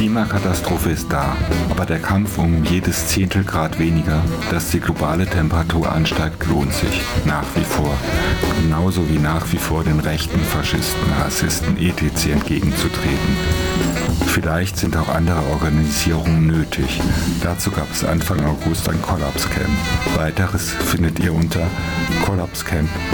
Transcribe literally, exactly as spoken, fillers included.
Klimakatastrophe ist da, aber der Kampf um jedes Zehntel Grad weniger, das die globale Temperatur ansteigt, lohnt sich nach wie vor. Genauso wie nach wie vor den Rechten, Faschisten, Rassisten et cetera entgegenzutreten. Vielleicht sind auch andere Organisierungen nötig. Dazu gab es Anfang August ein Collapse Camp. Weiteres findet ihr unter collapse camp